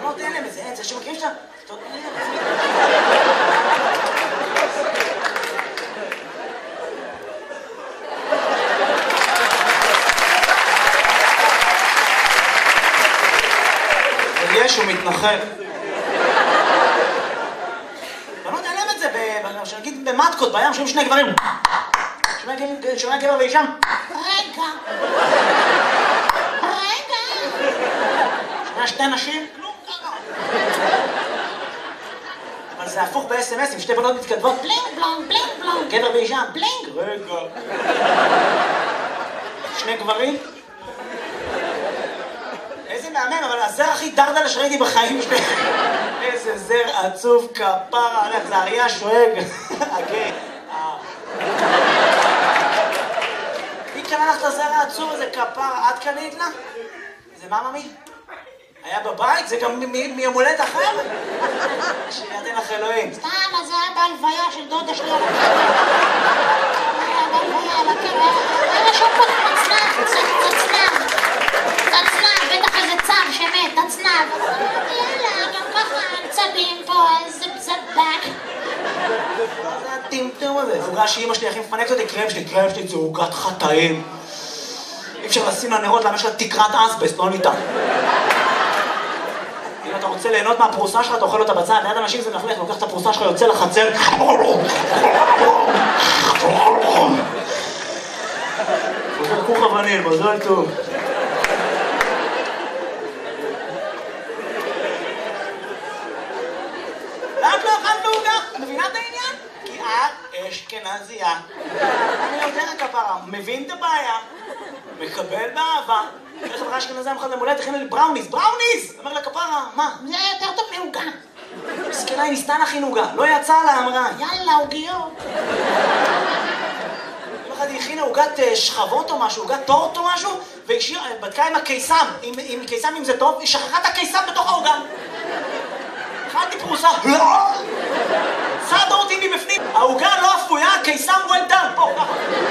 בנות אין להם את זה, אין, זה שמכירים שאתה... יש, הוא מתנחל. בנות אין להם את זה, שנגיד במטקות, בים, שומעים שני גברים. שומע גבר ואישה? רגע. שומע שתי נשים? כלום ככה. אבל זה הפוך ב-SMS, עם שתי בנות מתכתבות. בלינג בלונג, בלינג בלונג. גבר ואישה? בלינג. רגע. שני גברים? איזה מהמם, אבל הזר הכי דרדלה שראיתי בחיים שלי. איזה זר עצוב כפרה עליך, זה אריה שואג. אוקיי. היא קנה לך את הזר העצוב הזה כפרה, את קנית לה? זה מה ממי? היה בבית? זה גם מימולת אחר? שיתן לך אלוהים. סתם, אז זה היה בהלוויה של דודה שלי על הקבר. היה בהלוויה על הקבר. היה שם פה תצנב, בטח איזה צב שמת, תצנב. יאללה, גם ככה צבים פה, איזה בזבק. זה הטמטום הזה. עוגה שאמא שלי הכי מפנקת אותי, קרם שלי זה עוגת חטאים. אי אפשר לשים לנרות, למה יש לה תקרת אסבסט, לא ניתן. אם אתה רוצה ליהנות מהפרוסה שלך, אתה אוכל אותה בצד, ליד אנשים זה מפלך, לוקח את הפרוסה שלך, יוצא לחצר. חוזר כוך אבנים, מזל טוב. למה לא אכלת עוגה? מבינה את העניין? כי את אשכנזייה. אני יודע כפרה, מבין את הבעיה, מקבל באהבה. איך חברה אשכנזייה מחד למולדת, הכינה לי בראוניס, אומר לה כפרה, מה? זה יותר טוב מעוגה. מסכנה, היא ניסתה להכין עוגה, לא יצא לה, אמרה. יאללה, עוגיות. יום אחד היא הכינה עוגת שכבות או משהו, עוגת טורט או משהו, והיא בדקה עם הקיסם, עם קיסם אם זה טוב, היא שכחה את הקיסם בתוך העוגה. אכלתי פרוסה, סעד אותי מבפנים, העוגה לא אפויה, הקיסם well done, פה, ככה.